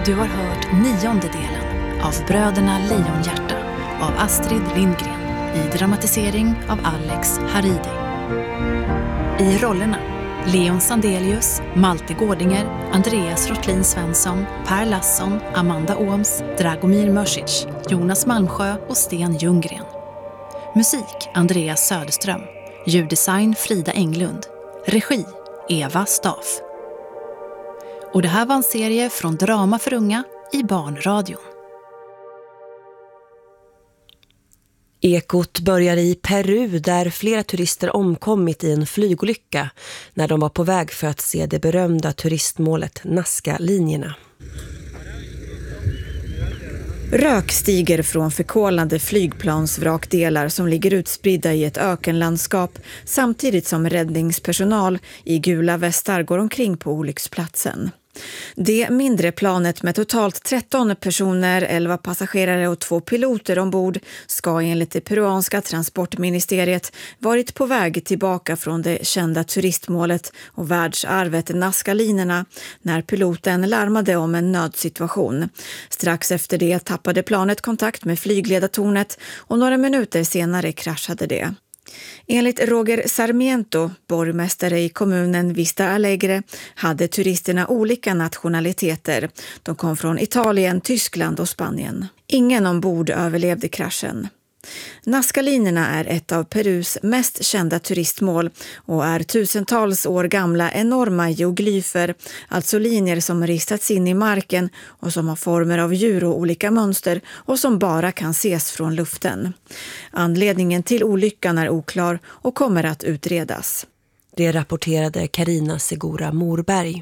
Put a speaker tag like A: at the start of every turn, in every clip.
A: Du har hört 9:e delen av Bröderna Lejonhjärta av Astrid Lindgren i dramatisering av Alex Haridi. I rollerna Leon Sandelius, Malte Gårdinger, Andreas Rottlin Svensson, Per Lasson, Amanda Ooms, Dragomir Mörsic, Jonas Malmsjö och Sten Ljunggren. Musik Andreas Söderström. Ljuddesign Frida Englund. Regi Eva Staff. Och det här var en serie från Drama för unga i Barnradion.
B: Ekot börjar i Peru där flera turister omkommit i en flygolycka när de var på väg för att se det berömda turistmålet Nazca-linjerna.
C: Rök stiger från förkolnade flygplansvrakdelar som ligger utspridda i ett ökenlandskap samtidigt som räddningspersonal i gula västar går omkring på olycksplatsen. Det mindre planet med totalt 13 personer, 11 passagerare och 2 piloter ombord ska enligt det peruanska transportministeriet varit på väg tillbaka från det kända turistmålet och världsarvet Nazca-linjerna när piloten larmade om en nödsituation. Strax efter det tappade planet kontakt med flygledartornet och några minuter senare kraschade det. Enligt Roger Sarmiento, borgmästare i kommunen Vista Alegre, hade turisterna olika nationaliteter. De kom från Italien, Tyskland och Spanien. Ingen ombord överlevde kraschen. Nazca-linjerna är ett av Perus mest kända turistmål och är tusentals år gamla enorma geoglyfer, alltså linjer som ristats in i marken och som har former av djur och olika mönster och som bara kan ses från luften. Anledningen till olyckan är oklar och kommer att utredas.
B: Det rapporterade Carina Segura Morberg.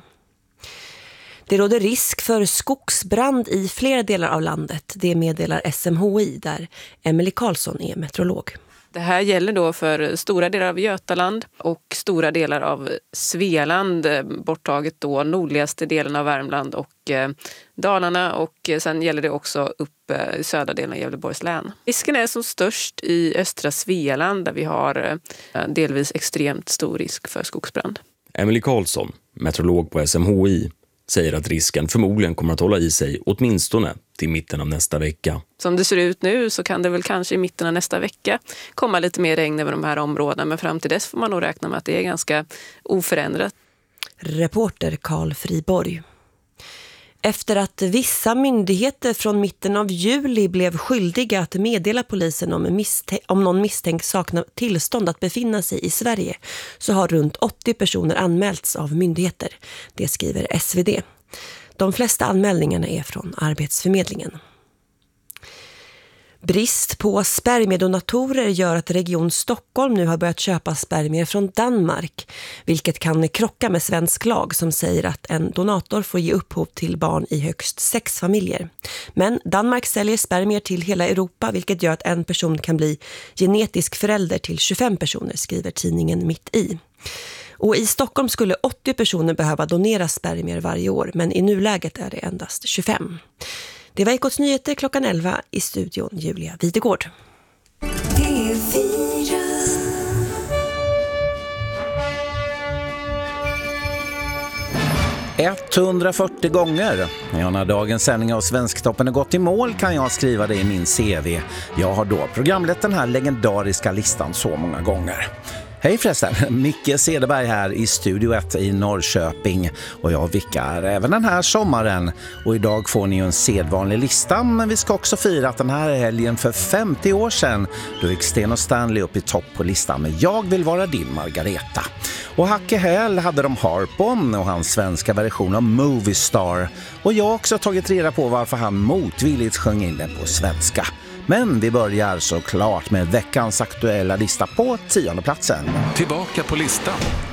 B: Det råder risk för skogsbrand i flera delar av landet. Det meddelar SMHI där Emily Karlsson är meteorolog.
D: Det här gäller då för stora delar av Götaland och stora delar av Svealand, borttaget då nordligaste delen av Värmland och Dalarna, och sen gäller det också upp i södra delen av Gävleborgs län. Risken är som störst i östra Svealand där vi har delvis extremt stor risk för skogsbrand.
E: Emily Karlsson, meteorolog på SMHI, säger att risken förmodligen kommer att hålla i sig åtminstone till mitten av nästa vecka.
D: Som det ser ut nu så kan det väl kanske i mitten av nästa vecka komma lite mer regn över de här områdena, men fram till dess får man nog räkna med att det är ganska oförändrat. Reporter
B: Carl Friborg. Efter att vissa myndigheter från mitten av juli blev skyldiga att meddela polisen om någon misstänkt saknar tillstånd att befinna sig i Sverige så har runt 80 personer anmälts av myndigheter. Det skriver SvD. De flesta anmälningarna är från Arbetsförmedlingen. Brist på spermiedonatorer gör att Region Stockholm nu har börjat köpa spermier från Danmark, vilket kan krocka med svensk lag som säger att en donator får ge upphov till barn i högst 6 familjer. Men Danmark säljer spermier till hela Europa, vilket gör att en person kan bli genetisk förälder till 25 personer, skriver tidningen Mitt i. Och i Stockholm skulle 80 personer behöva donera spermier varje år, men i nuläget är det endast 25. Det var Ekots nyheter klockan 11 i studion Julia Videgård.
F: 140 gånger. Ja, när dagens sändning av Svensktoppen har gått i mål kan jag skriva det i min CV. Jag har då programlett den här legendariska listan så många gånger. Hej förresten, Micke Cederberg här i Studio 1 i Norrköping och jag vickar även den här sommaren. Och idag får ni ju en sedvanlig lista, men vi ska också fira att den här helgen för 50 år sedan då gick Sten och Stanley upp i topp på listan med Jag vill vara din Margareta. Och Hacke Häll hade de Harpon och hans svenska version av Movie Star. Och jag har också tagit reda på varför han motvilligt sjöng in den på svenska. Men vi börjar såklart med veckans aktuella lista på 10:e platsen.
G: Tillbaka på listan.